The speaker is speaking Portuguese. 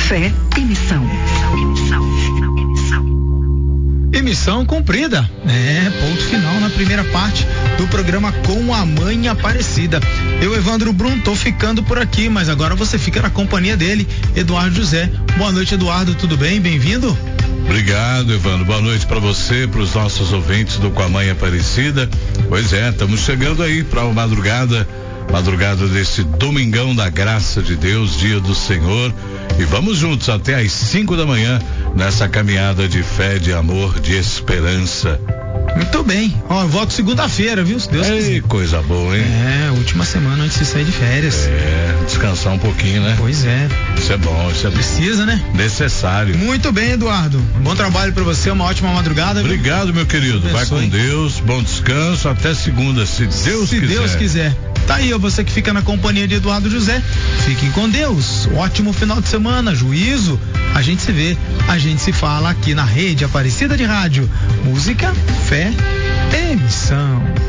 Fé e missão. E missão cumprida. Ponto final na primeira parte do programa Com a Mãe Aparecida. Eu, Evandro Brum, tô ficando por aqui, mas agora você fica na companhia dele, Eduardo José. Boa noite, Eduardo, tudo bem? Bem-vindo. Obrigado, Evandro. Boa noite para você, para os nossos ouvintes do Com a Mãe Aparecida. Pois é, estamos chegando aí para uma madrugada desse domingão da graça de Deus, dia do Senhor, e vamos juntos até às 5 da manhã nessa caminhada de fé, de amor, de esperança. Muito bem. Eu volto segunda-feira, viu? Se Deus quiser. Coisa boa, hein? Última semana antes de sair de férias. Descansar um pouquinho, né? Pois é. Isso é bom, Precisa, né? Necessário. Muito bem, Eduardo. Bom trabalho pra você, uma ótima madrugada. Obrigado, meu querido. Vai com Deus, bom descanso, até segunda, se Deus quiser. Tá aí, você que fica na companhia de Eduardo José. Fiquem com Deus. Ótimo final de semana, juízo. A gente se vê, a gente se fala aqui na Rede Aparecida de Rádio. Música, fé e missão.